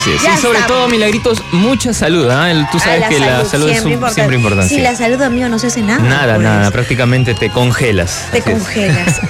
Sí, y sobre todo, Milagritos, mucha salud, ¿eh? Tú sabes que la salud es siempre importante. Sí, la salud, amigo, no se hace nada. Nada, prácticamente te congelas. Te congelas.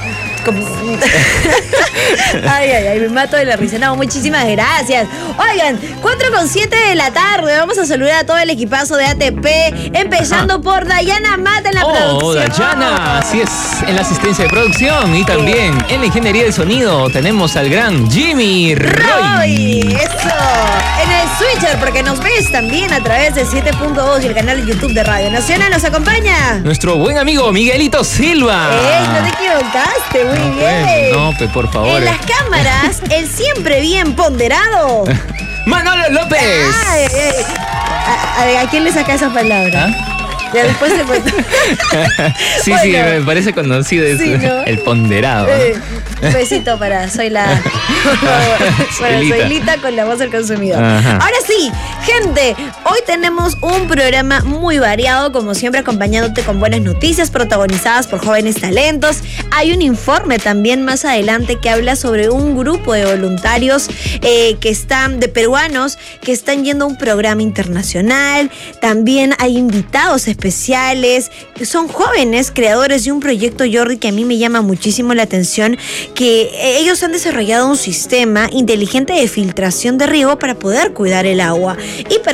Ay, me mato de la risa. No, muchísimas gracias. Oigan, 4:07 de la tarde. Vamos a saludar a todo el equipazo de ATP, empezando por Dayana Mata en la producción. Dayana, así es, en la asistencia de producción y también en la ingeniería del sonido tenemos al gran Jimmy Roy. Eso, en el switcher, porque nos ves también a través de 7.2 y el canal de YouTube de Radio Nacional. Nos acompaña nuestro buen amigo Miguelito Silva. No te equivocaste, muy bien. No, por favor. En las cámaras, el siempre bien ponderado Manolo López. ¿A quién le saca esa palabra? ¿Ah? Ya después se cuenta. Sí, bueno, sí, me parece conocido eso, sí, ¿no? El ponderado. Un besito para Soylita con la voz del consumidor. Ajá. Ahora sí, gente, hoy tenemos un programa muy variado, como siempre, acompañándote con buenas noticias protagonizadas por jóvenes talentos. Hay un informe también más adelante que habla sobre un grupo de voluntarios de peruanos que están yendo a un programa internacional. También hay invitados especiales, que son jóvenes creadores de un proyecto, Jordi, que a mí me llama muchísimo la atención, que ellos han desarrollado un sistema inteligente de filtración de riego para poder cuidar el agua y para